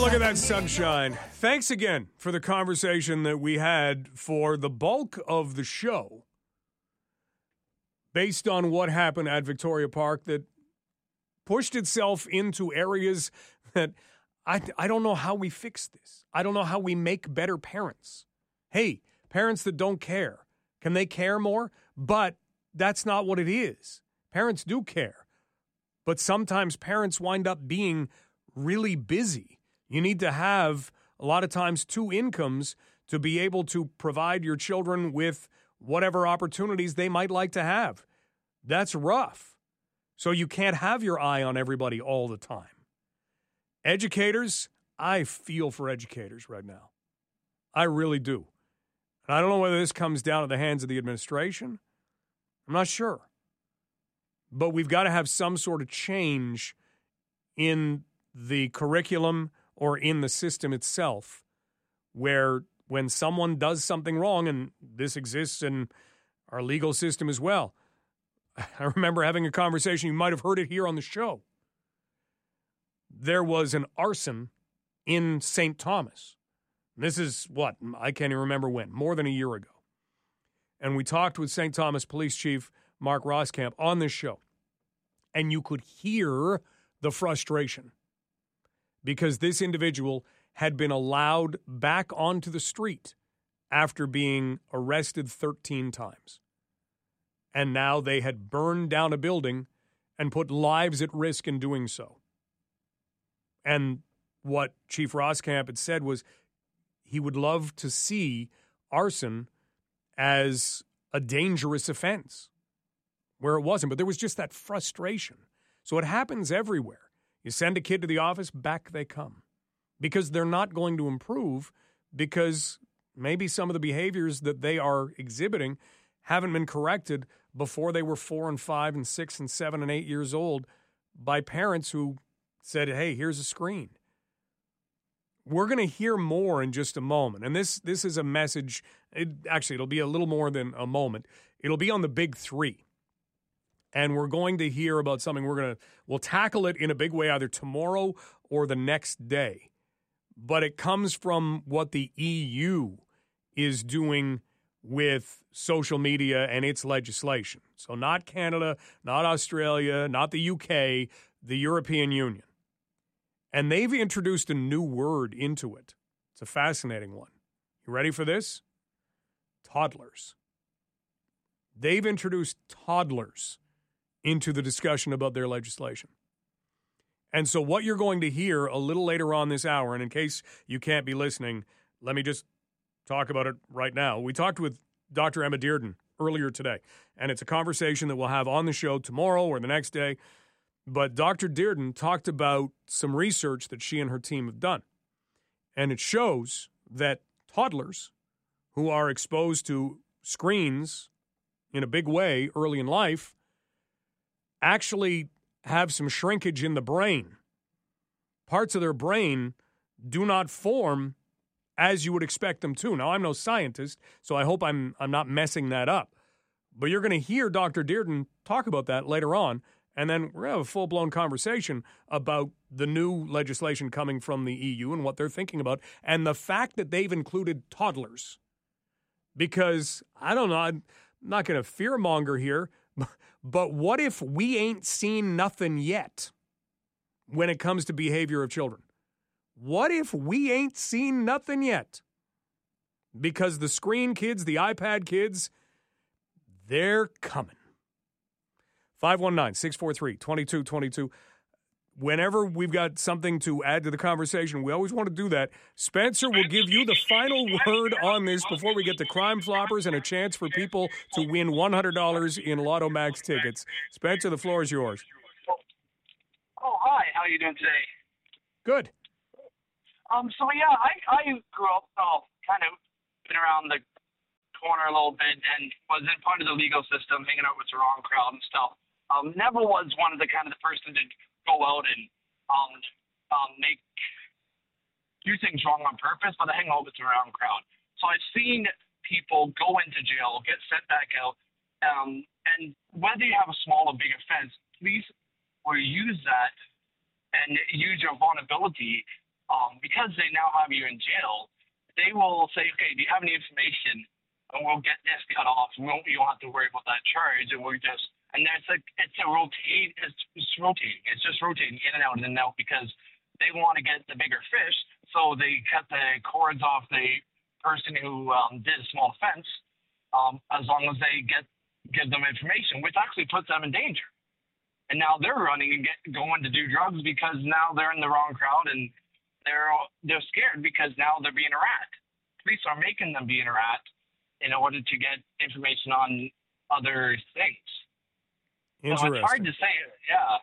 look at that sunshine. Thanks again for the conversation that we had for the bulk of the show based on what happened at Victoria Park that pushed itself into areas that I don't know how we fix this. I don't know how we make better parents. Hey, parents that don't care, can they care more? But that's not what it is. Parents do care. But sometimes parents wind up being really busy. You need to have, a lot of times, two incomes to be able to provide your children with whatever opportunities they might like to have. That's rough. So you can't have your eye on everybody all the time. Educators, I feel for educators right now. I really do. And I don't know whether this comes down to the hands of the administration. I'm not sure. But we've got to have some sort of change in the curriculum or in the system itself where when someone does something wrong, and this exists in our legal system as well. I remember having a conversation, you might have heard it here on the show. There was an arson in St. Thomas. This is what? I can't even remember when. More than a year ago. And we talked with St. Thomas Police Chief Mark Roskamp on this show. And you could hear the frustration because this individual had been allowed back onto the street after being arrested 13 times. And now they had burned down a building and put lives at risk in doing so. And what Chief Roskamp had said was he would love to see arson as a dangerous offense, where it wasn't. But there was just that frustration. So it happens everywhere. You send a kid to the office, back they come. Because they're not going to improve because maybe some of the behaviors that they are exhibiting haven't been corrected before they were 4 and 5 and 6 and 7 and 8 years old by parents who said, hey, here's a screen. We're going to hear more in just a moment. And this is a message. It'll be a little more than a moment. It'll be on the big three. And we're going to hear about something we'll tackle it in a big way either tomorrow or the next day. But it comes from what the EU is doing with social media and its legislation. So not Canada, not Australia, not the UK, the European Union. And they've introduced a new word into it. It's a fascinating one. You ready for this? Toddlers. They've introduced toddlers into the discussion about their legislation. And so what you're going to hear a little later on this hour, and in case you can't be listening, let me just talk about it right now. We talked with Dr. Emma Dearden earlier today, and it's a conversation that we'll have on the show tomorrow or the next day. But Dr. Dearden talked about some research that she and her team have done. And it shows that toddlers who are exposed to screens in a big way early in life actually have some shrinkage in the brain. Parts of their brain do not form as you would expect them to. Now, I'm no scientist, so I hope I'm not messing that up. But you're going to hear Dr. Dearden talk about that later on. And then we're going to have a full-blown conversation about the new legislation coming from the EU and what they're thinking about, and the fact that they've included toddlers. Because, I don't know, I'm not going to fearmonger here, but what if we ain't seen nothing yet when it comes to behavior of children? What if we ain't seen nothing yet? Because the screen kids, the iPad kids, they're coming. 519-643-2222. Whenever we've got something to add to the conversation, we always want to do that. Spencer will give you the final word on this before we get to Crime Floppers and a chance for people to win $100 in Lotto Max tickets. Spencer, the floor is yours. Oh, hi. How are you doing today? Good. I grew up kind of been around the corner a little bit and was in part of the legal system, hanging out with the wrong crowd and stuff. Never was one of the person to go out and do things wrong on purpose, but I hang out with the wrong crowd. So I've seen people go into jail, get sent back out, and whether you have a small or big offense, please or use that and use your vulnerability because they now have you in jail, they will say, okay, do you have any information? And we'll get this cut off. You don't have to worry about that charge. And it's rotating. It's just rotating in and out because they want to get the bigger fish. So they cut the cords off the person who did a small offense, as long as they give them information, which actually puts them in danger. And now they're running and going to do drugs because now they're in the wrong crowd and they're scared because now they're being a rat. Police are making them being a rat in order to get information on other things. So it's hard to say. Yeah.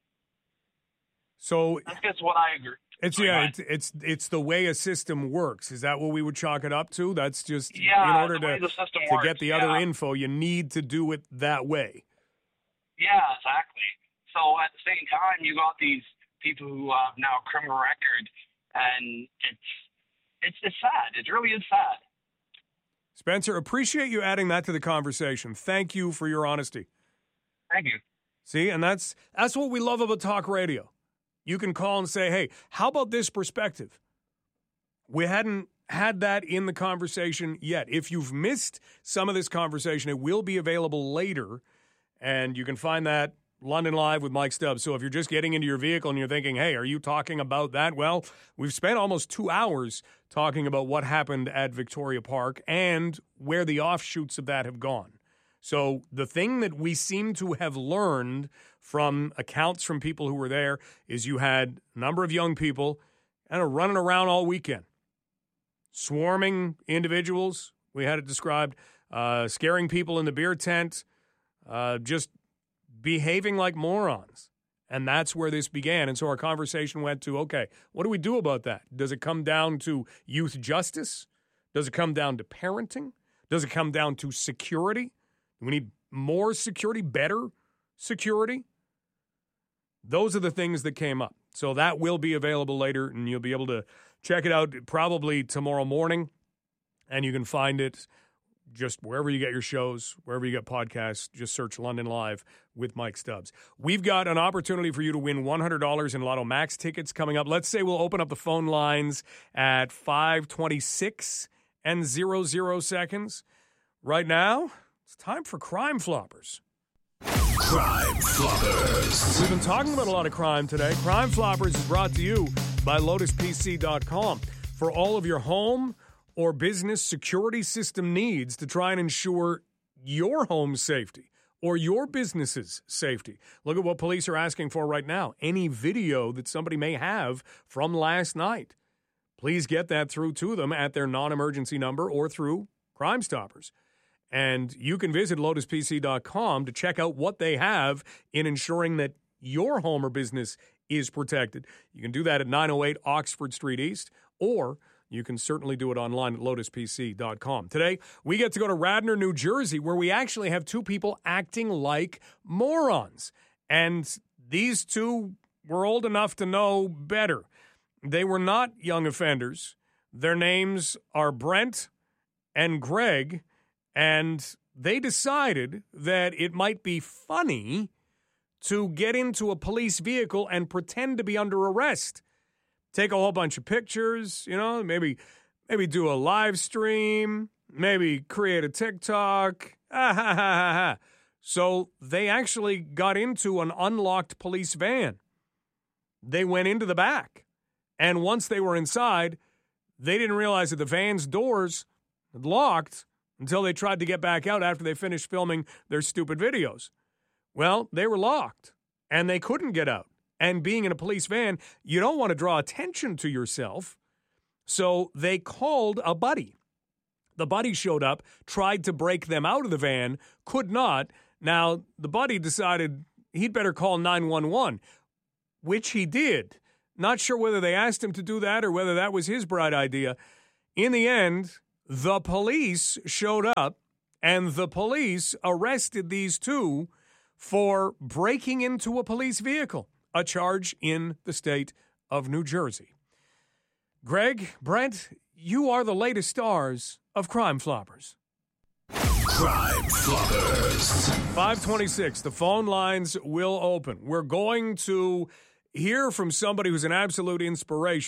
So that's just what I agree. It's the way a system works. Is that what we would chalk it up to? That's just in order to get the other info, you need to do it that way. Yeah, exactly. So at the same time, you got these people who have now a criminal record, and it's sad. It really is sad. Spencer, appreciate you adding that to the conversation. Thank you for your honesty. Thank you. See, and that's what we love about talk radio. You can call and say, hey, how about this perspective? We hadn't had that in the conversation yet. If you've missed some of this conversation, it will be available later, and you can find that London Live with Mike Stubbs. So if you're just getting into your vehicle and you're thinking, hey, are you talking about that? Well, we've spent almost 2 hours talking about what happened at Victoria Park and where the offshoots of that have gone. So the thing that we seem to have learned from accounts from people who were there is you had a number of young people kind of running around all weekend, swarming individuals. We had it described, scaring people in the beer tent, just behaving like morons. And that's where this began. And so our conversation went to, okay, what do we do about that? Does it come down to youth justice? Does it come down to parenting? Does it come down to security? Do we need more security, better security? Those are the things that came up. So that will be available later, and you'll be able to check it out probably tomorrow morning. And you can find it just wherever you get your shows, wherever you get podcasts. Just search London Live with Mike Stubbs. We've got an opportunity for you to win $100 in Lotto Max tickets coming up. Let's say we'll open up the phone lines at 5:26 and 00 seconds. Right now, it's time for Crime Floppers. Crime Floppers. We've been talking about a lot of crime today. Crime Floppers is brought to you by LotusPC.com. For all of your home or business security system needs to try and ensure your home's safety or your business's safety. Look at what police are asking for right now. Any video that somebody may have from last night, please get that through to them at their non-emergency number or through Crime Stoppers. And you can visit LotusPC.com to check out what they have in ensuring that your home or business is protected. You can do that at 908 Oxford Street East, or you can certainly do it online at LotusPC.com. Today, we get to go to Radnor, New Jersey, where we actually have two people acting like morons. And these two were old enough to know better. They were not young offenders. Their names are Brent and Greg. And they decided that it might be funny to get into a police vehicle and pretend to be under arrest. Take a whole bunch of pictures, maybe do a live stream, maybe create a TikTok. So they actually got into an unlocked police van. They went into the back. And once they were inside, they didn't realize that the van's doors had locked until they tried to get back out after they finished filming their stupid videos. Well, they were locked, and they couldn't get out. And being in a police van, you don't want to draw attention to yourself, so they called a buddy. The buddy showed up, tried to break them out of the van, could not. Now, the buddy decided he'd better call 911, which he did. Not sure whether they asked him to do that or whether that was his bright idea. In the end, the police showed up, and the police arrested these two for breaking into a police vehicle, a charge in the state of New Jersey. Greg, Brent, you are the latest stars of Crime Floppers. Crime Floppers. 5:26, the phone lines will open. We're going to hear from somebody who's an absolute inspiration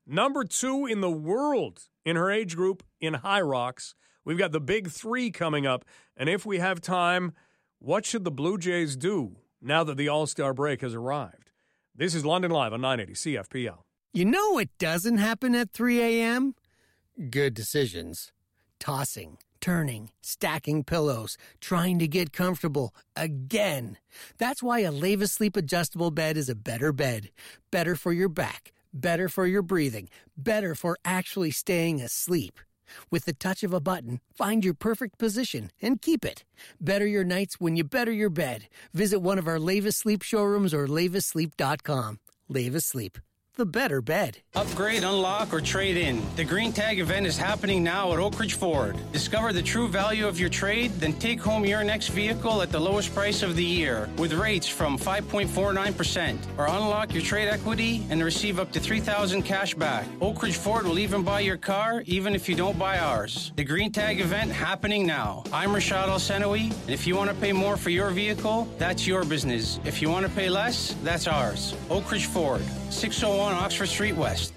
Number 2 in the world in her age group in high rocks. We've got the big 3 coming up. And if we have time, what should the Blue Jays do now that the All-Star break has arrived? This is London Live on 980 CFPL. You know what doesn't happen at 3 a.m.? Good decisions. Tossing, turning, stacking pillows, trying to get comfortable again. That's why a Leva Sleep adjustable bed is a better bed. Better for your back, better for your breathing, better for actually staying asleep. With the touch of a button, find your perfect position and keep it. Better your nights when you better your bed. Visit one of our Leva Sleep showrooms or levasleep.com. Leva Sleep. The better bed. Upgrade, unlock, or trade in. The Green Tag event is happening now at Oak Ridge Ford. Discover the true value of your trade, then take home your next vehicle at the lowest price of the year with rates from 5.49%. Or unlock your trade equity and receive up to $3,000 cash back. Oak Ridge Ford will even buy your car, even if you don't buy ours. The Green Tag event happening now. I'm Rashad Al-Senawi, and if you want to pay more for your vehicle, that's your business. If you want to pay less, that's ours. Oak Ridge Ford, 601 Oxford Street West.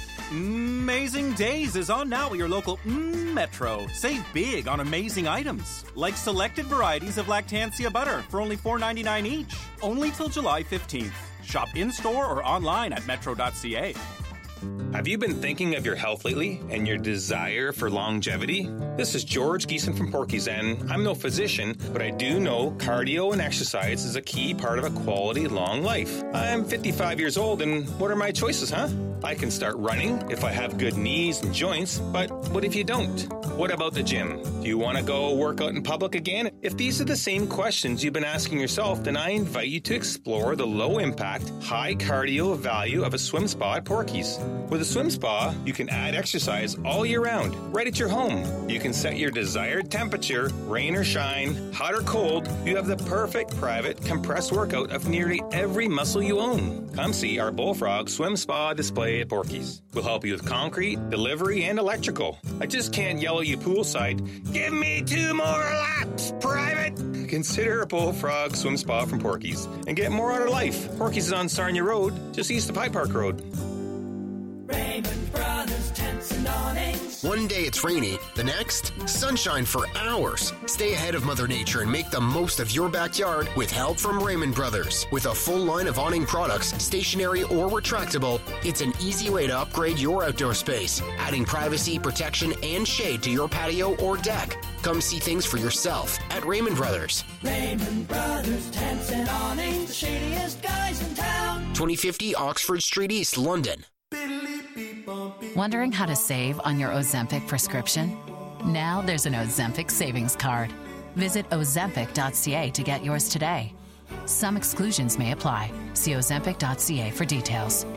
Amazing Days is on now at your local Metro. Save big on amazing items, like selected varieties of Lactancia butter for only $4.99 each. Only till July 15th. Shop in-store or online at metro.ca. Have you been thinking of your health lately and your desire for longevity? This is George Geeson from Porky's, and I'm no physician, but I do know cardio and exercise is a key part of a quality long life. I'm 55 years old, and what are my choices, huh? I can start running if I have good knees and joints, but what if you don't? What about the gym? Do you want to go work out in public again? If these are the same questions you've been asking yourself, then I invite you to explore the low-impact, high-cardio value of a swim spa at Porky's. With a swim spa, you can add exercise all year round, right at your home. You can set your desired temperature, rain or shine, hot or cold. You have the perfect private compressed workout of nearly every muscle you own. Come see our Bullfrog Swim Spa display at Porky's. We'll help you with concrete, delivery, and electrical. I just can't yell at you poolside, "Give me 2 more laps, private!" Consider a Bullfrog Swim Spa from Porky's and get more out of life. Porky's is on Sarnia Road, just east of High Park Road. Raymond Brothers Tents and Awnings. One day it's rainy, the next, sunshine for hours. Stay ahead of Mother Nature and make the most of your backyard with help from Raymond Brothers. With a full line of awning products, stationary or retractable, it's an easy way to upgrade your outdoor space, adding privacy, protection, and shade to your patio or deck. Come see things for yourself at Raymond Brothers. Raymond Brothers Tents and Awnings, the shadiest guys in town. 2050 Oxford Street East, London. Wondering how to save on your Ozempic prescription? Now there's an Ozempic savings card. Visit ozempic.ca to get yours today. Some exclusions may apply. See ozempic.ca for details.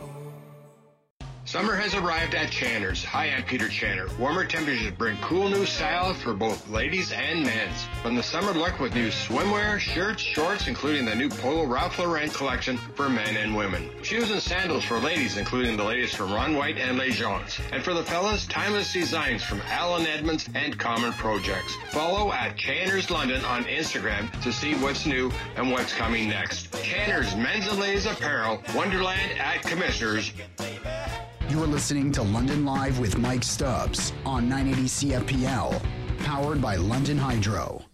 Summer has arrived at Channer's. Hi, I'm Peter Channer. Warmer temperatures bring cool new style for both ladies and men's. From the summer look with new swimwear, shirts, shorts, including the new Polo Ralph Lauren collection for men and women. Shoes and sandals for ladies, including the latest from Ron White and Les Jones. And for the fellas, timeless designs from Alan Edmonds and Common Projects. Follow at Channer's London on Instagram to see what's new and what's coming next. Channer's Men's and Ladies Apparel, Wonderland at Commissioners. You're listening to London Live with Mike Stubbs on 980 CFPL, powered by London Hydro.